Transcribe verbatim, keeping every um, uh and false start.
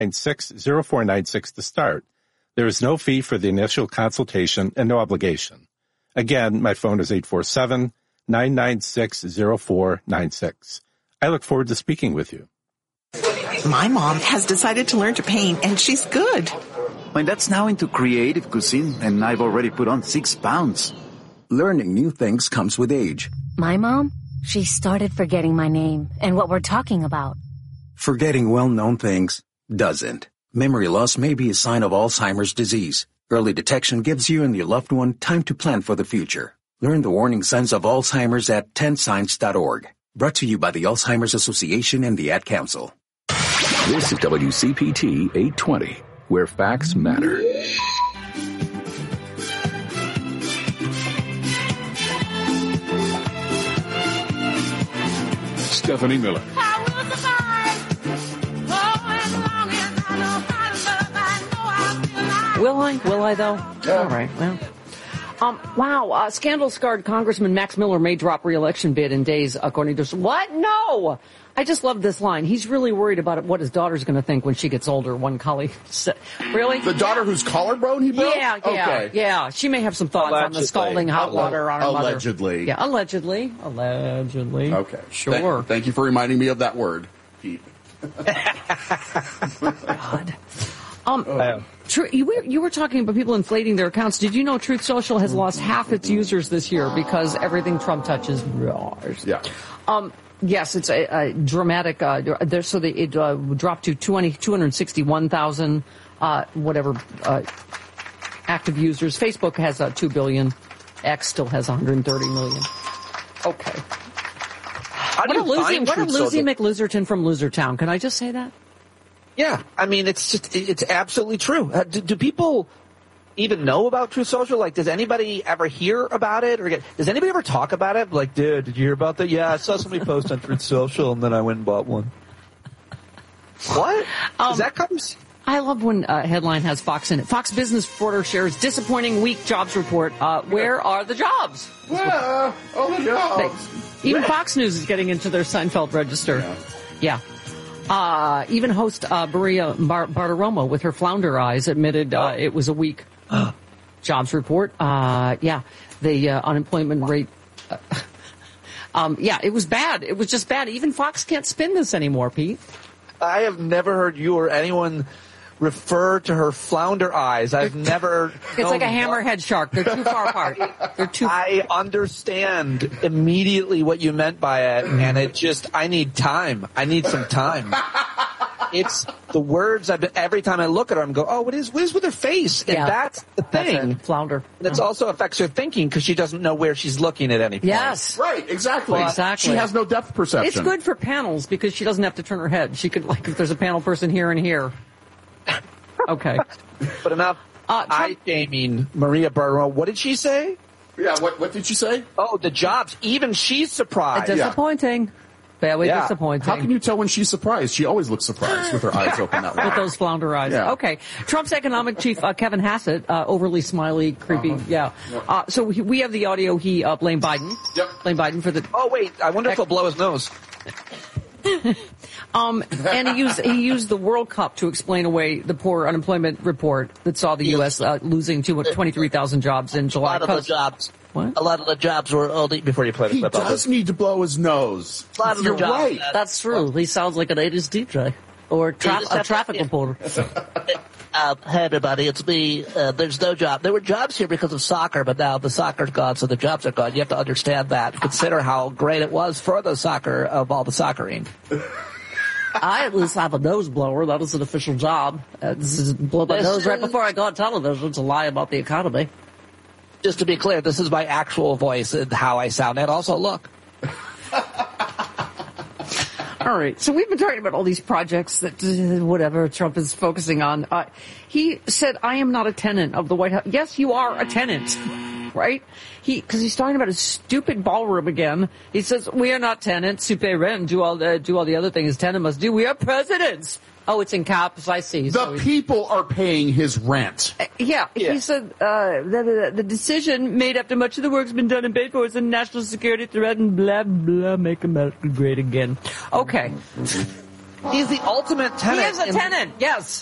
nine six zero four nine six to start. There is no fee for the initial consultation and no obligation. Again, my phone is eight four seven, nine nine six, zero four nine six. I look forward to speaking with you. My mom has decided to learn to paint, and she's good. My dad's now into creative cuisine, and I've already put on six pounds. Learning new things comes with age. My mom, she started forgetting my name and what we're talking about. Forgetting well-known things doesn't. Memory loss may be a sign of Alzheimer's disease. Early detection gives you and your loved one time to plan for the future. Learn the warning signs of Alzheimer's at ten signs dot org. Brought to you by the Alzheimer's Association and the Ad Council. This is W C P T eight twenty, where facts matter. Stephanie Miller. Will I? Will I, though? Yeah. All right, well. Um, wow, uh, scandal-scarred Congressman Max Miller may drop re-election bid in days, according to... What? No! I just love this line. He's really worried about what his daughter's going to think when she gets older, one colleague said. Really? The daughter whose collarbone he broke? Yeah, yeah, okay. yeah. She may have some thoughts allegedly. on the scalding hot water on her mother. Allegedly. Yeah, allegedly. Allegedly. Okay. Sure. Thank, thank you for reminding me of that word, Pete. God. Um, oh. Tr- you, were, you were talking about people inflating their accounts. Did you know Truth Social has lost half its users this year because everything Trump touches? Yeah. Um, yes, it's a, a dramatic. Uh, there, so they, it uh, dropped to two hundred sixty-one thousand, uh, whatever, uh, active users. Facebook has uh, two billion. X still has one hundred thirty million. Okay. How what do a you losing, what a Truth losing Social? McLoserton from Losertown. Can I just say that? Yeah, I mean, it's just, it's absolutely true. Uh, do, do people even know about Truth Social? Like, does anybody ever hear about it? Or get, does anybody ever talk about it? Like, dude, did you hear about that? Yeah, I saw somebody post on Truth Social, and then I went and bought one. What? Um, Is that comes? I love when a uh, headline has Fox in it. Fox Business reporter shares disappointing weak jobs report. Uh, where are the jobs? Where are the jobs? They, even Fox News is getting into their Seinfeld register. Yeah. yeah. Uh, even host uh, Maria Bar- Bartiromo with her flounder eyes admitted uh, it was a weak jobs report. Uh, yeah, the uh, unemployment rate. Uh, um, yeah, it was bad. It was just bad. Even Fox can't spin this anymore, Pete. I have never heard you or anyone refer to her flounder eyes. I've never. It's like a hammerhead shark. They're too far apart. They're too. I understand immediately what you meant by it, and it just. I need time. I need some time. It's the words. I've been, every time I look at her, I'm go, oh, what is what is with her face? And yeah, that's the thing. That's flounder. And it also affects her thinking because she doesn't know where she's looking at any point. Yes, right. Exactly. Well, exactly. She has no depth perception. It's good for panels because she doesn't have to turn her head. She could, like, if there's a panel person here and here. Okay. But enough uh, eye shaming Maria Bartiromo. What did she say? Yeah, what what did she say? Oh, the jobs. Even she's surprised. Disappointing. Yeah. Very yeah. disappointing. How can you tell when she's surprised? She always looks surprised with her eyes open that way. With those flounder eyes. Yeah. Okay. Trump's economic chief, uh, Kevin Hassett, uh, overly smiley, creepy. Uh-huh. Yeah. Yep. Uh, so we, we have the audio. He uh, blamed Biden. Yep. Blamed Biden for the... Oh, wait. I wonder ec- if he'll blow his nose. um, and he used he used the World Cup to explain away the poor unemployment report that saw the U S uh, losing twenty-three thousand jobs in July. A lot of the jobs. What? A lot of the jobs were only before you play the He clip. does need to blow his nose. A lot of You're the jobs. right. That's true. He sounds like an eighties D J or tra- a traffic to, reporter. Uh, hey everybody, it's me. Uh, there's no job. There were jobs here because of soccer, but now the soccer's gone, so the jobs are gone. You have to understand that. Consider how great it was for the soccer of all the soccering. I at least have a nose blower. That is an official job. Uh, this is blow my this nose right before I go on television to lie about the economy. Just to be clear, this is my actual voice and how I sound, and also look. All right. So we've been talking about all these projects that uh, whatever Trump is focusing on. Uh, he said, I am not a tenant of the White House. Yes, you are a tenant, right? He, cause he's talking about his stupid ballroom again. He says, we are not tenants who pay rent and do all the, do all the other things tenant must do. We are presidents. Oh, it's in caps. I see. The so people are paying his rent. Uh, yeah, yeah. He said uh, the, the, the decision made after much of the work's been done and paid for is a national security threat and blah, blah, make America great again. Okay. He's the ultimate tenant. He is a in- tenant, yes.